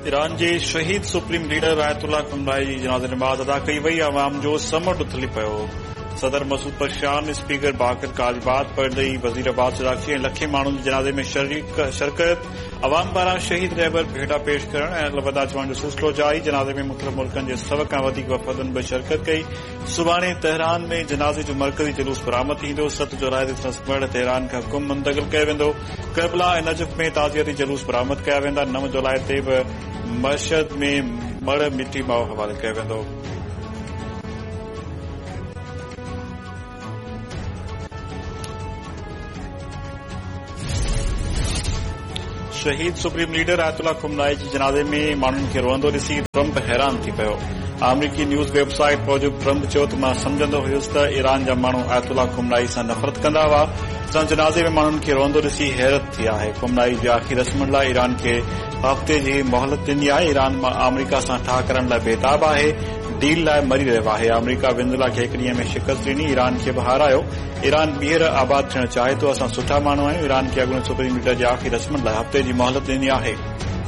Iran जे शहीद supreme leader ayatollah खुमनाई जी जनाज़े नमाज़ अदा कई वई। अवाम जो समूंड उथली पियो। सदर मसूद पशशान, स्पीकर बाकर कालिबात पढ़ंदई वज़ीर अब्बास इराक़ी ऐं लखे माण्हुनि जे जनाज़े में शिरकत। अवाम पारां शहीद रहबर भेटा पेश करण ऐं अलविदा चवण जो सिलसिलो जारी। जनाज़े में मुख़्तलिफ़ मुल्कनि जे 100 खां वधीक वफ़दनि बि शिरकत कई। सुभाणे तेहरान में जनाज़े जो मरकज़ी जुलूस बरामद थींदो। 7 जुलाई ते संस्मरण तेहरान खां कुम मुंतक़िल कयो वेंदो। करबला ऐं नजफ़ में ताज़ियती जुलूस बरामद कया वेंदा। 9 जुलाई ते बि मशहद में मड़ मिटी माओ हवाले कयो वेंदो। शहीद सुप्रीम लीडर आयतुल्ला खुमनाई जी जनाज़े में माण्हुनि खे रोअंदो ॾिसी ट्रंप हैरान थी पियो। अमरीकी न्यूज़ वेबसाइट मूजिबि ट्रंप चयो त मां सम्झंदो हुयुसि त ईरान जा माण्हू आयतुल्ला खुमनाई सां नफ़रत कंदा हुआ। असां जनाज़े में माण्हुनि खे रोअंदो ॾिसी हैरत थी आहे। खुमनाई जी आख़िरी रस्मनि लाइ ईरान खे हफ़्ते जी मोहलत ॾिनी आहे। ईरान अमरीका सां ठाह करण लाइ बेताब आहे। डील लाइ मरी रहियो आहे। अमरीका वेनेज़ुएला खे 1 ॾींहं में शिकस्त ॾिनी। ईरान खे बि हारायो। ईरान ॿीहर आबाद थियणु चाहे थो। असां सुठा माण्हू आहियूं। ईरान खे अॻूणे सुप्रीम लीडर जे आख़िरी रस्मनि लाइ हफ़्ते जी मोहलत ॾिनी आहे।